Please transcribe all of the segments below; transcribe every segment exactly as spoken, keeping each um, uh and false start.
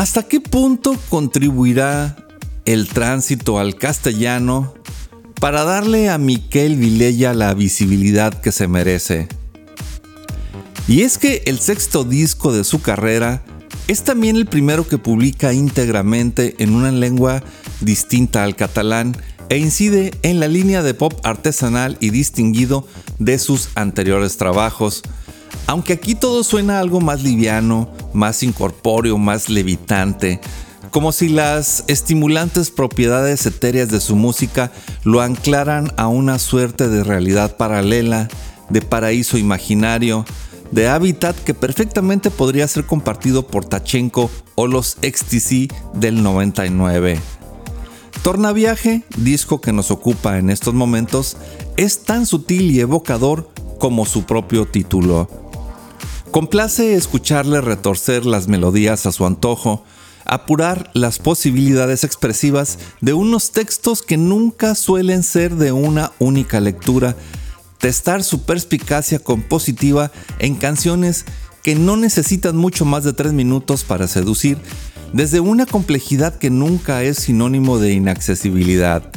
¿Hasta qué punto contribuirá el tránsito al castellano para darle a Miquel Vilella la visibilidad que se merece? Y es que el sexto disco de su carrera es también el primero que publica íntegramente en una lengua distinta al catalán e incide en la línea de pop artesanal y distinguido de sus anteriores trabajos. Aunque aquí todo suena algo más liviano, más incorpóreo, más levitante, como si las estimulantes propiedades etéreas de su música lo anclaran a una suerte de realidad paralela, de paraíso imaginario, de hábitat que perfectamente podría ser compartido por Tachenko o los X T C del noventa y nueve. Tornaviaje, disco que nos ocupa en estos momentos, es tan sutil y evocador como su propio título. Complace escucharle retorcer las melodías a su antojo, apurar las posibilidades expresivas de unos textos que nunca suelen ser de una única lectura, testar su perspicacia compositiva en canciones que no necesitan mucho más de tres minutos para seducir, desde una complejidad que nunca es sinónimo de inaccesibilidad.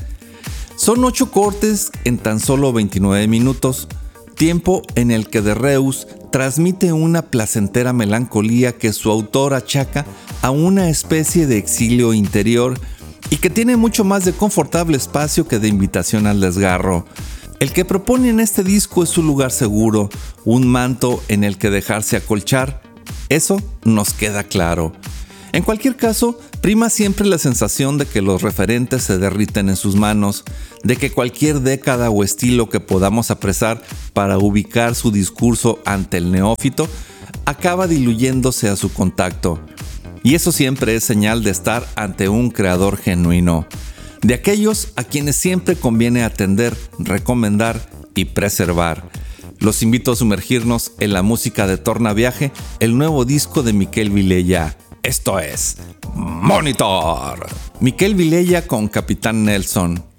Son ocho cortes en tan solo veintinueve minutos, tiempo en el que de Reus transmite una placentera melancolía que su autor achaca a una especie de exilio interior y que tiene mucho más de confortable espacio que de invitación al desgarro. El que propone en este disco es un lugar seguro, un manto en el que dejarse acolchar. Eso nos queda claro. En cualquier caso, prima siempre la sensación de que los referentes se derriten en sus manos, de que cualquier década o estilo que podamos apresar para ubicar su discurso ante el neófito acaba diluyéndose a su contacto. Y eso siempre es señal de estar ante un creador genuino, de aquellos a quienes siempre conviene atender, recomendar y preservar. Los invito a sumergirnos en la música de Tornaviaje, el nuevo disco de Miquel Vilella. Esto es Monitor. Miquel Vilella con Capitán Nelson.